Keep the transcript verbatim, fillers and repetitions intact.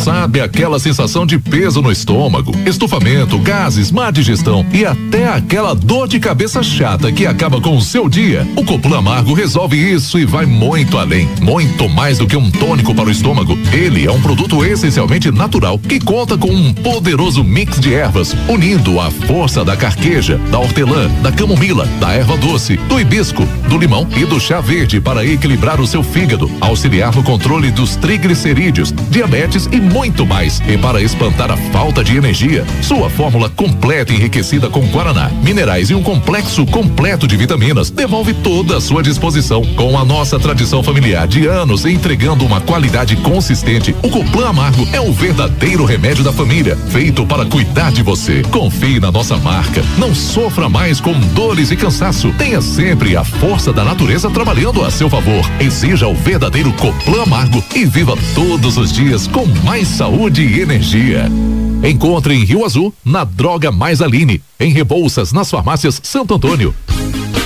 Sabe aquela sensação de peso no estômago, estufamento, gases, má digestão e até aquela dor de cabeça chata que acaba com o seu dia? O Coplan Amargo resolve isso e vai muito além, muito mais do que um tônico para o estômago. Ele é um produto essencialmente natural que conta com um poderoso mix de ervas, unindo a força da carqueja, da hortelã, da camomila, da erva doce, do hibisco, do limão e do chá verde para equilibrar o seu fígado, auxiliar no controle dos triglicerídeos, diabetes e muito mais. E para espantar a falta de energia, sua fórmula completa enriquecida com guaraná, minerais e um complexo completo de vitaminas devolve toda a sua disposição. Com a nossa tradição familiar de anos entregando uma qualidade consistente, o Coplan Amargo é o verdadeiro remédio da família, feito para cuidar de você. Confie na nossa marca, não sofra mais com dores e cansaço. Tenha sempre a força da natureza trabalhando a seu favor. Exija o verdadeiro Coplan Amargo e viva todos os dias com mais saúde e energia. Encontre em Rio Azul, na Droga Mais Aline, em Rebouças, nas farmácias Santo Antônio.